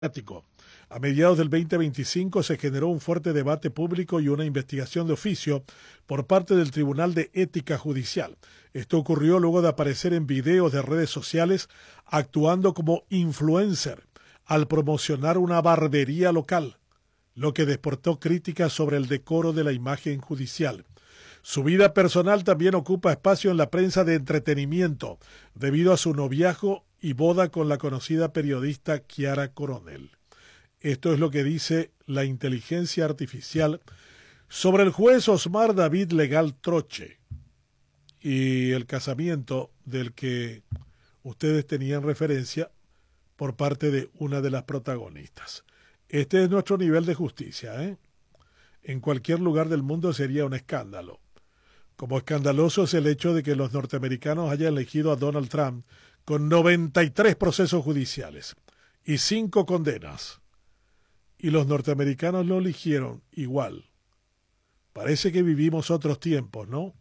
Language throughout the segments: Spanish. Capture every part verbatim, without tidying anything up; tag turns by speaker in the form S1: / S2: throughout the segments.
S1: Democrático. A mediados del veinte veinticinco se generó un fuerte debate público y una investigación de oficio por parte del Tribunal de Ética Judicial. Esto ocurrió luego de aparecer en videos de redes sociales actuando como influencer al promocionar una barbería local, lo que despertó críticas sobre el decoro de la imagen judicial. Su vida personal también ocupa espacio en la prensa de entretenimiento, debido a su noviazgo y boda con la conocida periodista Kiara Coronel. Esto es lo que dice la inteligencia artificial sobre el juez Osmar David Legal Troche y el casamiento del que ustedes tenían referencia por parte de una de las protagonistas. Este es nuestro nivel de justicia, ¿eh? En cualquier lugar del mundo sería un escándalo. Como escandaloso es el hecho de que los norteamericanos hayan elegido a Donald Trump con noventa y tres procesos judiciales y cinco condenas. Y los norteamericanos lo eligieron igual. Parece que vivimos otros tiempos, ¿no?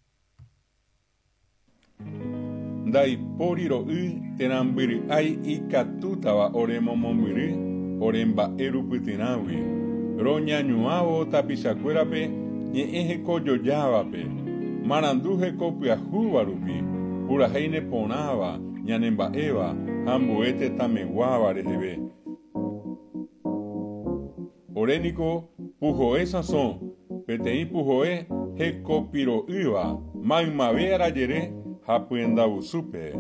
S2: Dai poriro y tenambiri ai ikatutawa oremomomiri oremba erupitinawi roña ñuavo tapisacuerape ñeeje koyoyavape maranduje kopiajuvarupi puraheine ponava ñanembaeva hambuete tameguava reheve Orénico pujoe sazón, peteí pujoe hecopiro iba, maimavera yere, hapuenda usupe.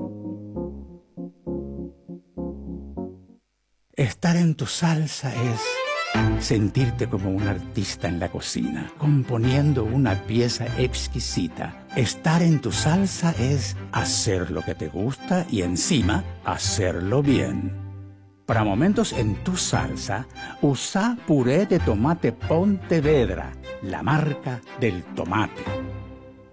S3: Estar en tu salsa es sentirte como un artista en la cocina, componiendo una pieza exquisita. Estar en tu salsa es hacer lo que te gusta y encima hacerlo bien. Para momentos en tu salsa, usa puré de tomate Pontevedra, la marca del tomate.